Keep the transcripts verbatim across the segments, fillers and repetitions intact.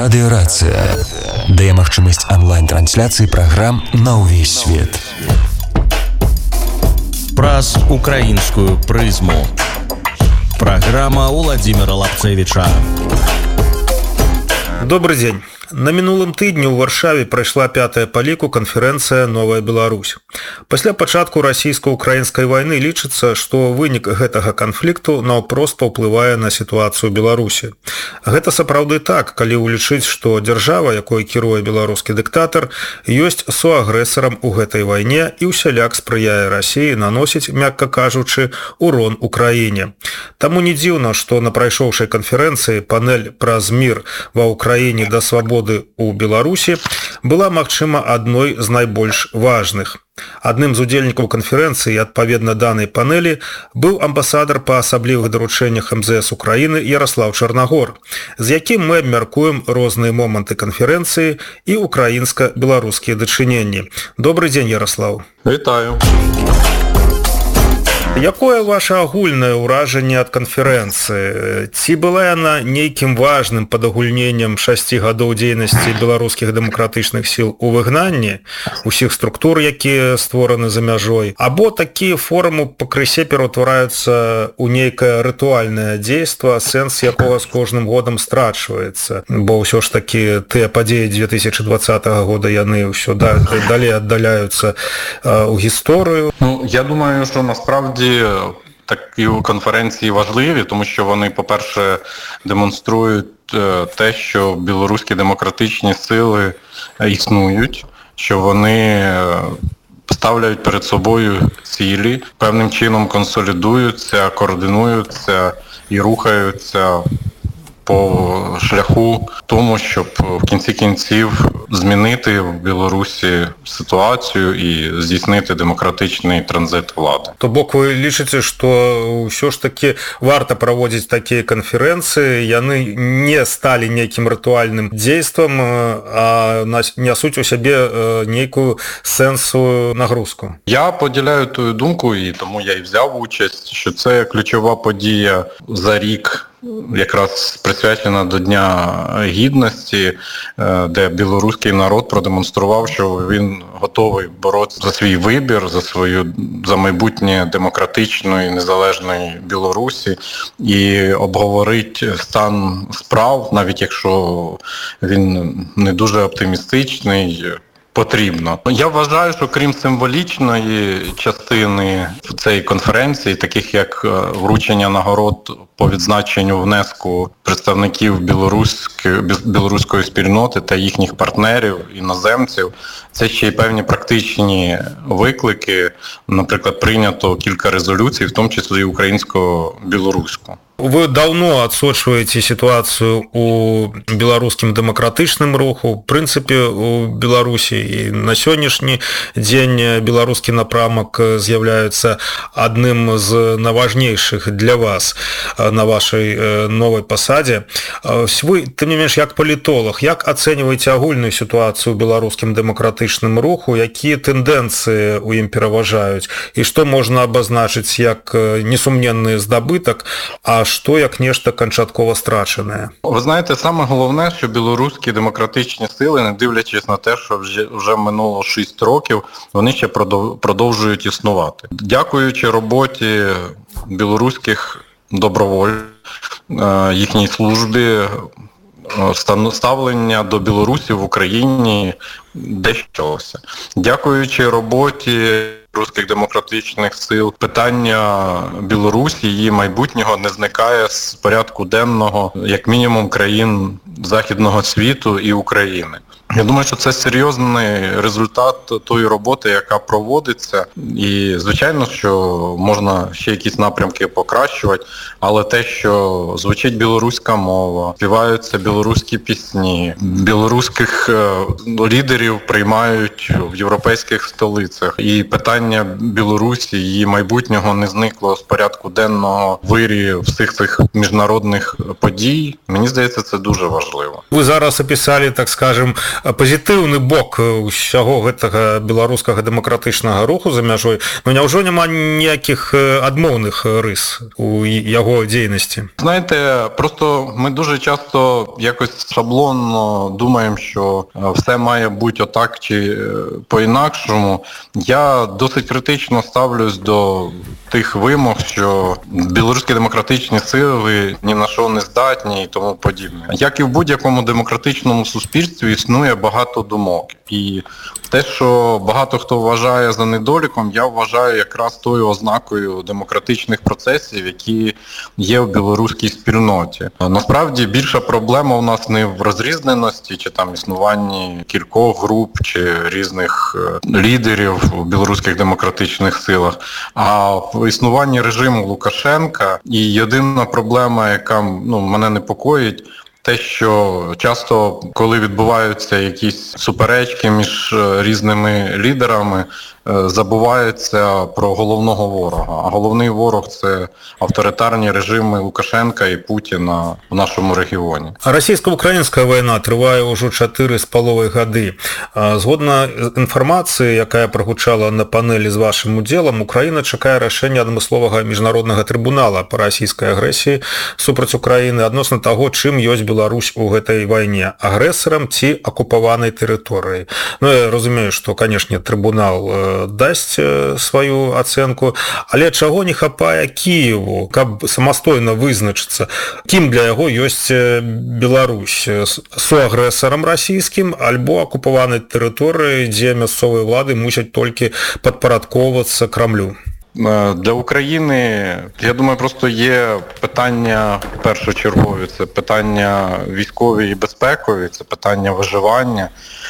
Радыёрацыя дае магчымасць онлайн-трансляцыі праграм на ўвесь свет. Праз украінскую прызму. Праграма Уладзіміра Лапцевіча. Добрый дзень. На мінулым тыдні ў Варшаве прайшла пятая па ліку канферэнцыя «Новая Беларусь». Пасля пачатку расійска-украінскай вайны лічыцца, што вынік гэтага канфлікту наўпрост паўплывае на сітуацыю Беларусі. Гэта сапраўды так, калі ўлічыць, што дзяржава, якой кіруе беларускі дыктатар, ёсць суагрэсарам у гэтай вайне і ўсяляк спрыяе Расіі наносіць, мякка кажучы, урон Украіне. Таму не дзіўна, што на прайшоўшай канферэнцыі панель «Праз мір ва Ўкраіне да свабоды» у Беларусі была, магчыма, адной з найбольш важных. Адным з удзельнікаў канферэнцыі, адпаведна данай панелі, быў амбасадар па асаблівых даручэннях эм зэ эс Украіны Яраслаў Чарнагор, з якім мы абмяркуем розныя моманты канферэнцыі і украінска-беларускія дачыненні. Добрый дзень, Яраслаў. Вітаю. Якое ваше агульнае ўражанне ад канферэнцыі? Ці была яна нейкім важным падагульненнем шасці гадоў дзейнасці беларускіх дэмакратычных сіл у выгнанні, усіх структур, якія створаны за мяжой? Або такія формы пакрысе пераўтвараюцца ў нейкае рытуальнае дзейства, сэнс якога з кожным годам страчваецца? Бо ўсё ж такі тыя падзеі две тысячы двадцатага года яны ўсё далей аддаляюцца ў гісторыю. Ну, я думаю, що насправді такі конференції важливі, тому що вони, по-перше, демонструють те, що білоруські демократичні сили існують, що вони ставляють перед собою цілі, певним чином консолідуються, координуються і рухаються по шляху тому, щоб в кінці кінців змінити в Білорусі ситуацію і здійснити демократичний транзит влади. То бок вы лічыце, што ўсё ж таки варта праводзіць такія канферэнцыі, яны не сталі нейкім рытуальным дзействам, а нясуць у сябе нейкую сэнсовую нагрузку. Я поділяю ту думку, і тому я і взяв участь, що це ключова подія за рік, якраз присвячена до Дня Гідності, де білоруський народ продемонстрував, що він готовий боротися за свій вибір, за свою за майбутнє демократичної, незалежної Білорусі і обговорить стан справ, навіть якщо він не дуже оптимістичний, потрібно. Я вважаю, що крім символічної частини цієї конференції, таких як вручення нагород по відзначенню внеску представників білоруської, білоруської спільноти та їхніх партнерів, іноземців, це ще й певні практичні виклики. Наприклад, прийнято кілька резолюцій, в тому числі і українсько-білоруську. Вы давно адсочваеце сітуацыю у беларускім дэмакратычным руху, в прынцыпе, у Беларусі і на сённяшні дзень беларускі напрамак з'яўляецца адным з найважнейшых для вас на вашай новай пасадзе. Вы, тым не менш, як палітолог, як ацэньваеце агульную сітуацыю ў беларускім дэмакратычным руху, якія тэндэнцыі ў ім пераважаюць, і што можна абазначыць як несумненны здабытак, а що як нешта канчаткова страчене? Ви знаєте, саме головне, що білоруські демократичні сили, не дивлячись на те, що вже, вже минуло шість років, вони ще продовжують існувати. Дякуючи роботі білоруських добровольців, їхній службі, ставлення до Білорусі в Україні дещалося. Дякуючи роботі білоруських демократичних сил, питання Білорусі, її майбутнього не зникає з порядку денного, як мінімум, країн Західного світу і України. Я думаю, що це серйозний результат тої роботи, яка проводиться. І, звичайно, що можна ще якісь напрямки покращувати, але те, що звучить білоруська мова, співаються білоруські пісні, білоруських лідерів приймають в європейських столицях. І питання Білорусі, її майбутнього не зникло з порядку денного вирі всіх цих міжнародних подій. Мені здається, це дуже важливо. Ви зараз описали, так скажем, пазітыўны бок усяго гэтага беларускага дэмакратычнага руху за мяжой, ну няўжо няма ніякіх адмоўных рыс у яго дзейнасці? Знаєте, просто ми дуже часто якось шаблонно думаємо, що все має бути отак чи по-інакшому. Я досить критично ставлюсь до тих вимог, що білоруські демократичні сили ні на що не здатні і тому подібне. Як і в будь-якому демократичному суспільстві існує багато думок. І те, що багато хто вважає за недоліком, я вважаю якраз тою ознакою демократичних процесів, які є в білоруській спільноті. Насправді більша проблема у нас не в розрізненості, чи там існуванні кількох груп, чи різних лідерів у білоруських демократичних силах, а в існуванні режиму Лукашенка. І єдина проблема, яка ну, мене непокоїть, те, що часто, коли відбуваються якісь суперечки між різними лідерами, забувається про головного ворога. А головний ворог – це авторитарні режими Лукашенка і Путіна в нашому регіоні. Расійска-українська війна триває уже чатыры з паловай гады. Згодна інфармації, яка прогучала на панелі з вашим удзелам, Україна чакае рашэння адмысловага міжнароднага трибунала по расійскай агрэсіі супраць Украіны адносна таго, чым ёсць Беларусь у гэтай вайне – агрэсарам ці акупаванай тэрыторыі. Ну, я разумею, што, канешне, трибунал дасць сваю ацэнку, але чаго не хапае Кіеву, каб самастойна вызначыцца, кім для яго ёсць Беларусь, суагрэсарам расійскім альбо акупаванай тэрыторыі, дзе мясцовыя ўлады мусяць толькі падпарадковвацца Крамлю? Для України, я думаю, просто є питання першочергові, це питання військові і безпекові, це питання виживання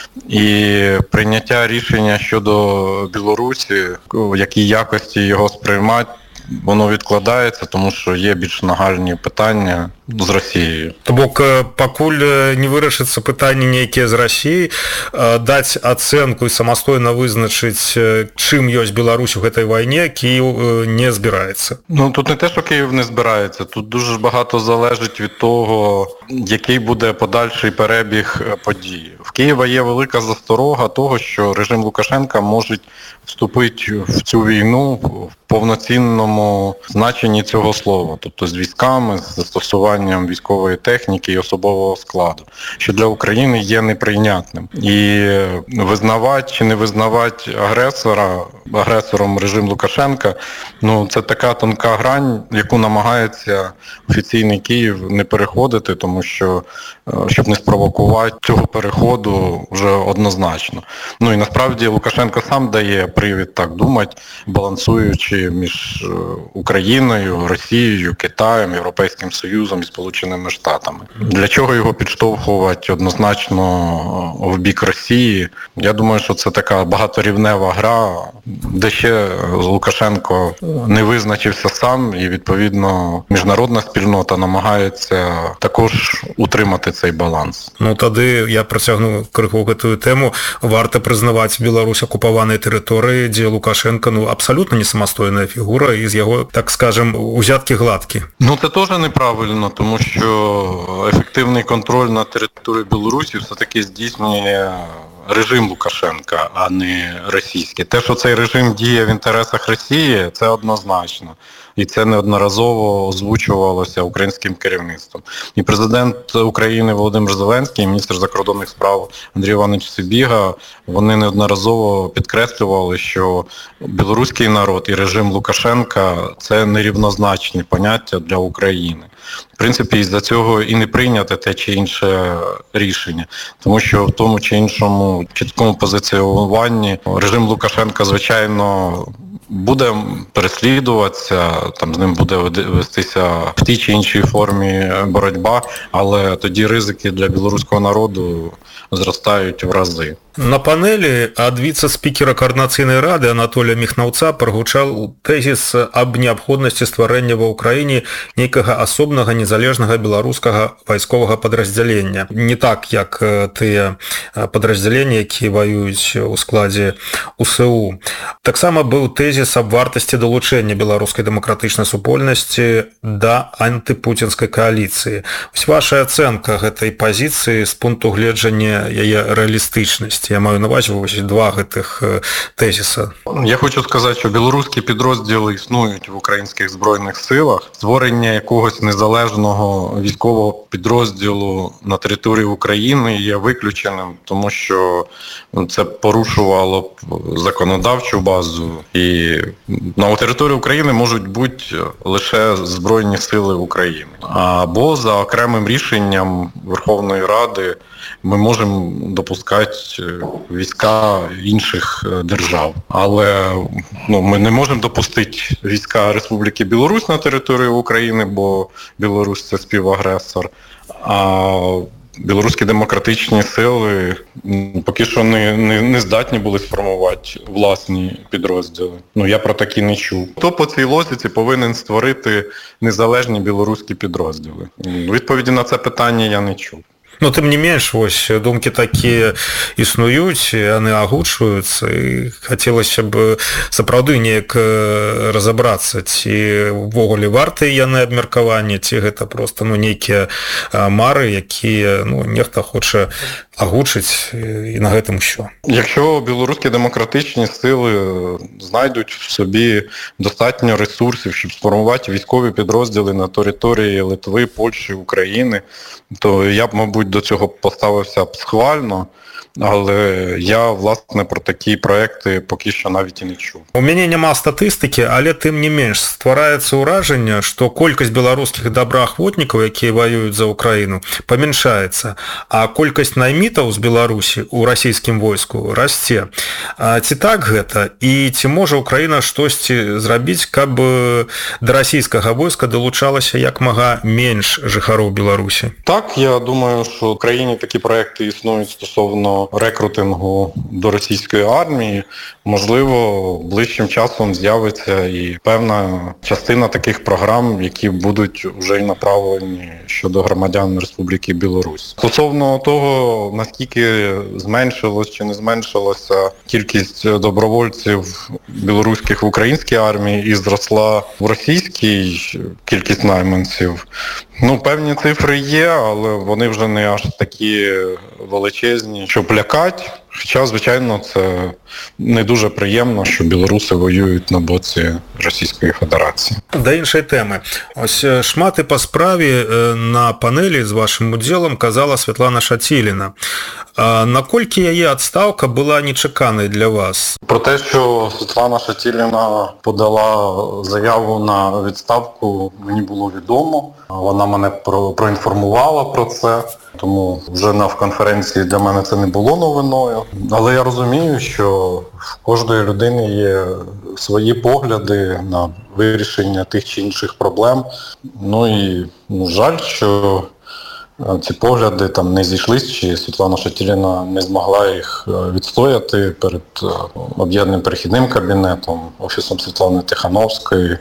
і прийняття рішення щодо Білорусі, в якій якості його сприймати, воно відкладається, тому що є більш нагальні питання з Росією. То бок, пакуль не вырашыцца пытанне нейкія з Расіяй, даць ацэнку і самастойна вызначыць, чым ёсць Беларусь у гэтай вайне, Київ не збирається. Ну, тут не те, що Київ не збирається, тут дуже багато залежить від того, який буде подальший перебіг подій. В Києва є велика засторога того, що режим Лукашенка може вступити в цю війну в повноцінному значенні цього слова, тобто з військами, з застосуванням військової техніки і особового складу, що для України є неприйнятним. І визнавати чи не визнавати агресора, агресором режим Лукашенка, ну це така тонка грань, яку намагається офіційний Київ не переходити, тому що, щоб не спровокувати цього переходу вже однозначно. Ну і насправді Лукашенко сам дає привід так думати, балансуючи між Україною, Росією, Китаєм, Європейським Союзом і Сполученими Штатами. Для чого його підштовхувати однозначно в бік Росії? Я думаю, що це така багаторівнева гра, де ще Лукашенко не визначився сам, і відповідно міжнародна спільнота намагається також утримати цей баланс. Ну тоді я протягну криху гэтую тему. Варто признавати Білорусь окупованої території, де Лукашенко ну абсолютно не самостійна фігура, і з його, так скажем, узятки гладкі. Ну це теж неправильно, тому що ефективний контроль на території Білорусі все-таки здійснює режим Лукашенка, а не російський. Те, що цей режим діє в інтересах Росії, це однозначно. І це неодноразово озвучувалося українським керівництвом. І президент України Володимир Зеленський, і міністр закордонних справ Андрій Іванович Сибіга, вони неодноразово підкреслювали, що білоруський народ і режим Лукашенка – це нерівнозначні поняття для України. В принципі, із-за цього і не прийняте те чи інше рішення. Тому що в тому чи іншому чіткому позиціонуванні режим Лукашенка, звичайно, буде переслідуватися, там з ним буде вестися в тій чи іншій формі боротьба, але тоді ризики для білоруського народу зростають в рази. На панелі ад віцэ-спікера Коордынацыйнай рады Анатолія Міхнаўца прагучаў тэзіс аб неабходнасці стварэння ва ўкраіне нейкага асобнага незалежнага беларускага вайсковага падраздзялення. Не так, як тыя падраздзяленні, якія ваююць у складзе у эс у. Таксама быў тэзіс аб вартасці далучэння беларускай дэмакратычнай супольнасці да антыпуцінскай кааліцыі. Вось ваша ацэнка гэтай пазіцыі з пункту гледжання яе рэалістычнасці. Я маю на увазі ось два гэтых тезіса. Я хочу сказати, що білоруські підрозділи існують в українських Збройних силах. Створення якогось незалежного військового підрозділу на території України є виключеним, тому що це порушувало б законодавчу базу. І на території України можуть бути лише Збройні сили України. Або за окремим рішенням Верховної Ради ми можемо допускати війська інших держав. Але ну, ми не можемо допустити війська Республіки Білорусь на територію України, бо Білорусь – це співагресор. А білоруські демократичні сили поки що не, не, не здатні були сформувати власні підрозділи. Ну, я про такі не чув. Хто по цій логіці повинен створити незалежні білоруські підрозділи? Відповіді на це питання я не чув. Ну, тым не менш, вось, думкі такія існуюць, яны агучваюцца, і хацелася б сапраўды неяк разабрацца, ці ўвогуле вартыя яны абмеркавання, ці гэта проста ну, нейкія мары, якія ну, нехта хоча агучыць, і на гэтым усё. Якщо білоруські демократичні сили знайдуть в собі достатньо ресурсів, щоб сформувати військові підрозділи на території Литви, Польщі, України, то я б, мабуть, до цього поставився б схвально, але я, власне, про такі проекти поки що навіть і не чув. У мяне няма статыстыкі, але тым не менш ствараецца ўражанне, што колькасць беларускіх добраахвотнікаў, якія ваююць за Украіну, памяншаецца, а колькасць наймітаў з Беларусі ў расійскім войску расце. А ці так гэта? І ці можа Украіна штосьці зрабіць, каб да расійскага войска далучалася як мага менш жыхароў Беларусі? Так, я думаю, що в Україні такі проекти існують стосовно рекрутингу до російської армії. Можливо, ближчим часом з'явиться і певна частина таких програм, які будуть вже й направлені щодо громадян Республіки Білорусь. Стосовно того, наскільки зменшилось чи не зменшилася кількість добровольців білоруських в українській армії і зросла в російській кількість найманців, ну, певні цифри є, але вони вже не аж такі величезні, щоб лякати. Хоча, звичайно, це не дуже приємно, що білоруси воюють на боці Російської Федерації. Да іншої теми. Ось шмат і по справі на панелі з вашим удзелом казала Святлана Шатіліна. Наколькі яе адстаўка була нечаканою для вас? Про те, що Світлана Шатіліна подала заяву на відставку, мені було відомо. Вона мене про, проінформувала про це, тому вже на конференції для мене це не було новиною. Але я розумію, що в кожної людини є свої погляди на вирішення тих чи інших проблем. Ну і ну, жаль, що ці погляди там не зійшлись, чи Світлана Шатіліна не змогла їх відстояти перед об'єднаним перехідним кабінетом, Офісом Світлани Тихановської.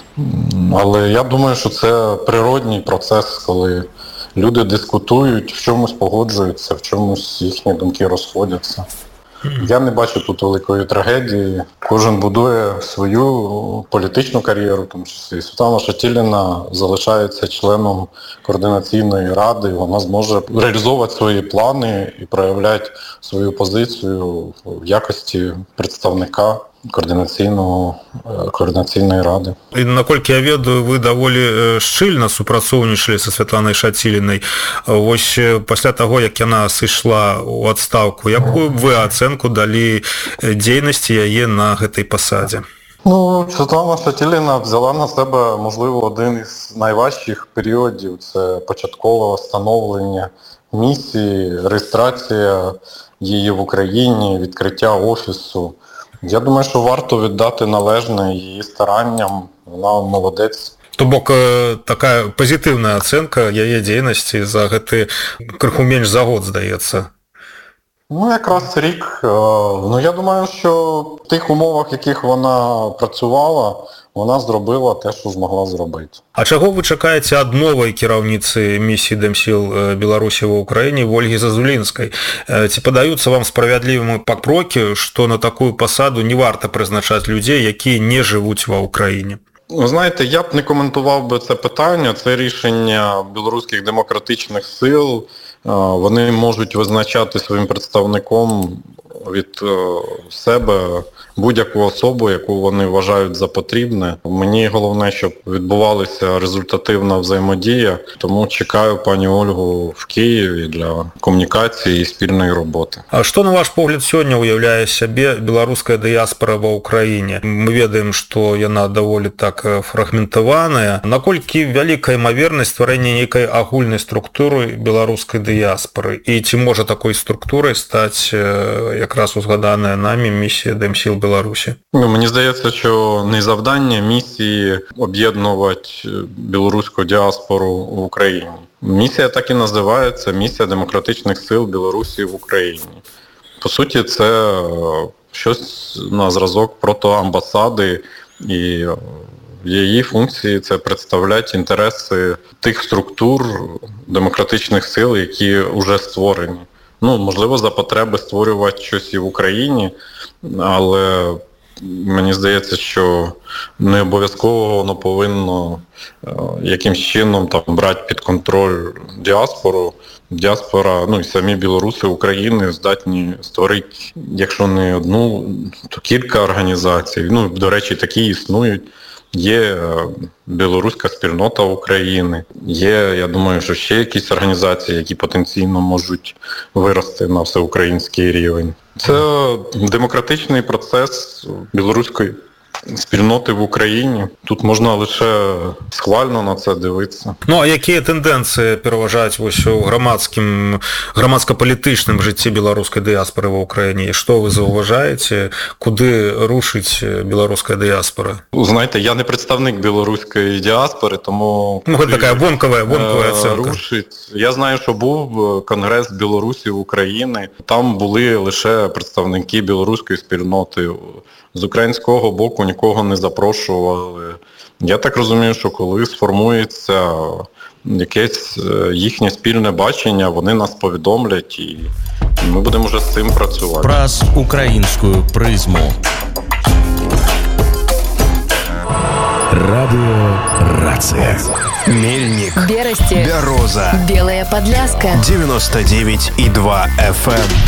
Але я думаю, що це природній процес, коли люди дискутують, в чомусь погоджуються, в чомусь їхні думки розходяться. Я не бачу тут великої трагедії. Кожен будує свою політичну кар'єру, тому що Світлана Шатіліна залишається членом Координаційної ради, вона зможе реалізовувати свої плани і проявляти свою позицію в якості представника координаційного, координаційної ради. І, наколькі я ведаю, ви даволі шчыльна супрацоўнічалі са Святланай Шатілінай. Вось пасля таго, як яна сышла ў адстаўку, якую б вы ацэнку далі дзейнасці яе на гэтай пасадзе? Ну, Світлана Шатіліна взяла на себе, можливо, один із найважчих періодів. Це початкове встановлення місії, реєстрація її в Україні, відкриття офісу. Я думаю, що варто віддати належне її старанням, вона молодець. То бок така пазітыўная ацэнка яе дзейнасці за гэты крыху менш за год, здаецца. Ну, якраз рік. Ну, я думаю, що в тих умовах, в яких вона працювала, вона зробила те, що змогла зробити. А чаго вы чакаеце ад новай кіраўніцы місіі Дэмсіл Беларусі ва ўкраіне Ольгі Зазулінскай? Ці падаюцца вам справядлівымі папрокі, што на такую пасаду не варта прызначаць людзей, якія не жывуць ва ўкраіне? Ви знаєте, я б не коментував би це питання. Це рішення білоруських демократичних сил. Вони можуть визначати своїм представником від себе будь-яку особу, яку вони вважають за потрібне. Мені головне, щоб відбувалася результативна взаємодія, тому чекаю пані Ольгу в Києві для комунікації і спільної роботи. А што, на ваш погляд, сёння уяўляе сябе беларуская дыяспара ва ўкраіне? Мы ведаем, што яна даволі так фрагментаваная. Наколькі вялікая імавернасць стварэння нейкай агульнай структуры беларускай дыяспары? І ці можа такой структурай стаць якраз узгаданая намі місія Дэмсіл Білорусі? Ну, мені здається, що не завдання місії об'єднувати білоруську діаспору в Україні. Місія так і називається «Місія демократичних сил Білорусі в Україні». По суті, це щось на зразок протоамбасади, і її функції – це представляти інтереси тих структур демократичних сил, які вже створені. Ну, можливо, за потреби створювати щось і в Україні, але мені здається, що не обов'язково воно повинно якимсь чином там брати під контроль діаспору. Діаспора, ну і самі білоруси України здатні створити, якщо не одну, то кілька організацій. Ну, до речі, такі існують. Є білоруська спільнота України, є, я думаю, що ще якісь організації, які потенційно можуть вирости на всеукраїнський рівень. Це демократичний процес білоруської спільноти в Україні. Тут можна лише схвально на це дивитися. Ну, а які тенденції переважають ось у громадським, громадсько-політичному житті білоруської діаспори в Україні? Що ви зауважаєте? Куди рушить білоруська діаспора? Знаєте, я не представник білоруської діаспори, тому... Ну, це така вонкова, вонкова оцінка. Рушить. Я знаю, що був Конгрес Білорусі України. Там були лише представники білоруської спільноти. З українського боку нікого не запрошували. Я так розумію, що коли сформується якесь їхнє спільне бачення, вони нас повідомлять і ми будемо вже з цим працювати. Праз українську призму. Радио Рация. Мельник. Берасти. Бероза. Белая Подляска. девяносто девять и два эф эм.